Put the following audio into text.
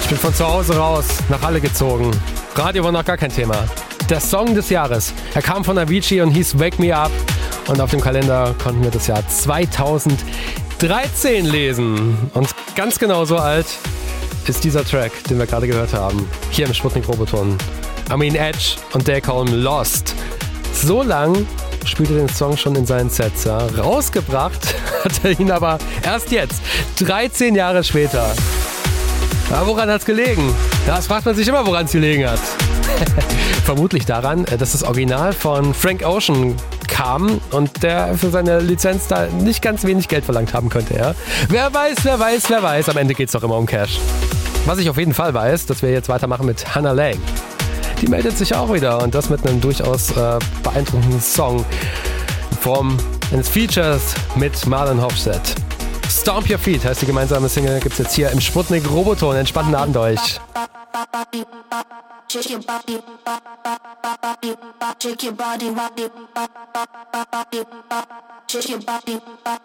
Ich bin von zu Hause raus, nach Halle gezogen. Radio war noch gar kein Thema. Der Song des Jahres. Er kam von Avicii und hieß Wake Me Up. Und auf dem Kalender konnten wir das Jahr 2013 lesen. Und ganz genau so alt ist dieser Track, den wir gerade gehört haben. Hier im Sputnik Roboton. I mean Edge und They Call Him Lost. So lang spielte den Song schon in seinen Sets. Ja. Rausgebracht hat er ihn aber erst jetzt, 13 Jahre später. Ja, woran hat es gelegen? Ja, das fragt man sich immer, woran es gelegen hat. Vermutlich daran, dass das Original von Frank Ocean kam und der für seine Lizenz da nicht ganz wenig Geld verlangt haben könnte. Ja? Wer weiß, am Ende geht es doch immer um Cash. Was ich auf jeden Fall weiß, dass wir jetzt weitermachen mit Hannah Lang. Die meldet sich auch wieder und das mit einem durchaus beeindruckenden Song in Form eines Features mit Marlon Hofstad. Stomp Your Feet heißt die gemeinsame Single, gibt's jetzt hier im Sputnik Roboton. Entspannten Abend euch. Shake your body, shake your body, shake your body,